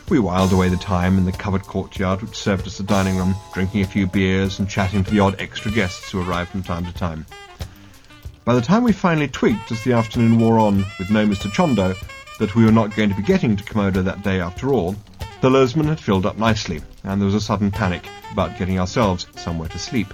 We whiled away the time in the covered courtyard which served as the dining room, drinking a few beers and chatting to the odd extra guests who arrived from time to time. By the time we finally twigged, as the afternoon wore on with no Mr. Chondo, that we were not going to be getting to Komodo that day after all, the Lozman had filled up nicely, and there was a sudden panic about getting ourselves somewhere to sleep.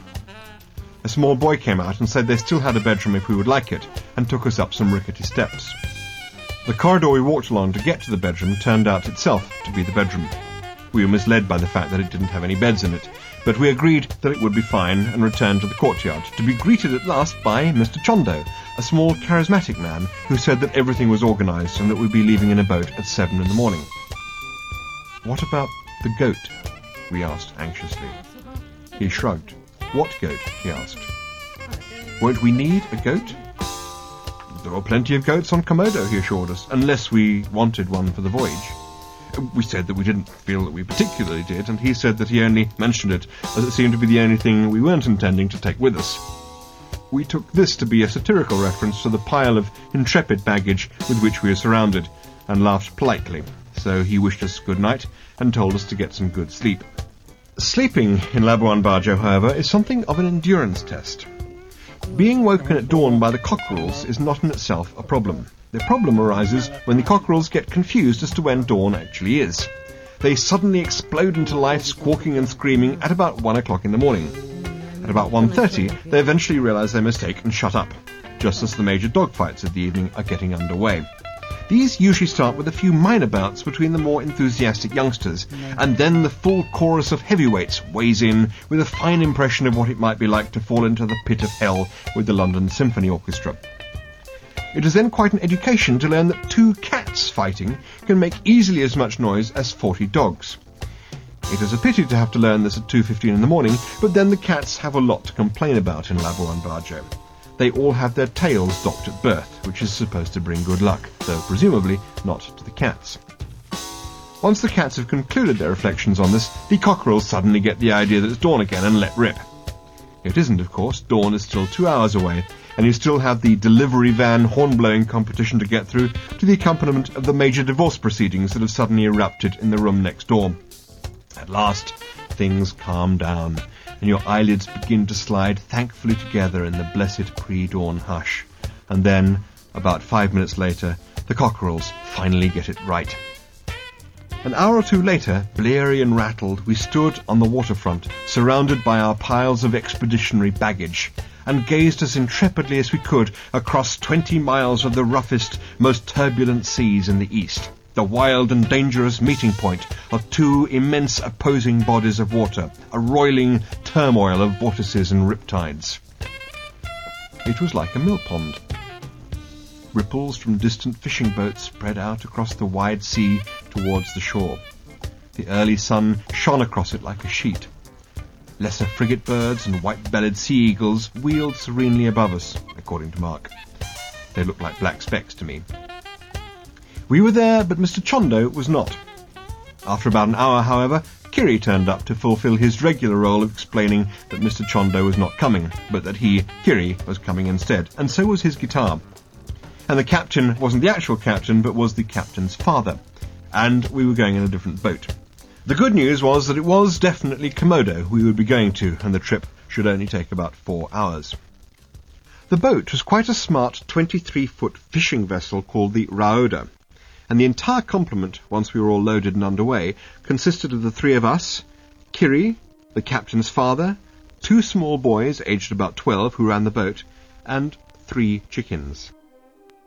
A small boy came out and said they still had a bedroom if we would like it, and took us up some rickety steps. The corridor we walked along to get to the bedroom turned out itself to be the bedroom. We were misled by the fact that it didn't have any beds in it, but we agreed that it would be fine and returned to the courtyard, to be greeted at last by Mr. Chondo, a small, charismatic man who said that everything was organised and that we'd be leaving in a boat at 7 in the morning. "What about the goat?" we asked anxiously. He shrugged. "What goat?" he asked. "Won't we need a goat?" "There were plenty of goats on Komodo," he assured us, "unless we wanted one for the voyage." We said that we didn't feel that we particularly did, and he said that he only mentioned it as it seemed to be the only thing we weren't intending to take with us. We took this to be a satirical reference to the pile of intrepid baggage with which we were surrounded, and laughed politely, so he wished us good night and told us to get some good sleep. Sleeping in Labuan Bajo, however, is something of an endurance test. Being woken at dawn by the cockerels is not in itself a problem. The problem arises when the cockerels get confused as to when dawn actually is. They suddenly explode into life, squawking and screaming at about 1 o'clock in the morning. At about 1:30, they eventually realise their mistake and shut up, just as the major dogfights of the evening are getting underway. These usually start with a few minor bouts between the more enthusiastic youngsters, and then the full chorus of heavyweights weighs in with a fine impression of what it might be like to fall into the pit of hell with the London Symphony Orchestra. It is then quite an education to learn that 2 cats fighting can make easily as much noise as 40 dogs. It is a pity to have to learn this at 2:15 in the morning, but then the cats have a lot to complain about in Labuan Bajo. They all have their tails docked at birth, which is supposed to bring good luck, though presumably not to the cats. Once the cats have concluded their reflections on this, the cockerels suddenly get the idea that it's dawn again and let rip. It isn't, of course. Dawn is still 2 hours away, and you still have the delivery van horn-blowing competition to get through, to the accompaniment of the major divorce proceedings that have suddenly erupted in the room next door. At last, things calm down, and your eyelids begin to slide thankfully together in the blessed pre-dawn hush. And then, about 5 minutes later, the cockerels finally get it right. An hour or 2 later, bleary and rattled, we stood on the waterfront, surrounded by our piles of expeditionary baggage, and gazed as intrepidly as we could across 20 miles of the roughest, most turbulent seas in the east, the wild and dangerous meeting point of 2 immense opposing bodies of water, a roiling turmoil of vortices and riptides. It was like a mill pond. Ripples from distant fishing boats spread out across the wide sea towards the shore. The early sun shone across it like a sheet. Lesser frigate birds and white-bellied sea eagles wheeled serenely above us, according to Mark. They looked like black specks to me. We were there, but Mr. Chondo was not. After about an hour, however, Kiri turned up to fulfil his regular role of explaining that Mr. Chondo was not coming, but that he, Kiri, was coming instead, and so was his guitar. And the captain wasn't the actual captain, but was the captain's father, and we were going in a different boat. The good news was that it was definitely Komodo we would be going to, and the trip should only take about 4 hours. The boat was quite a smart 23-foot fishing vessel called the Rauda, and the entire complement, once we were all loaded and underway, consisted of the 3 of us, Kiri, the captain's father, 2 small boys aged about 12 who ran the boat, and 3 chickens.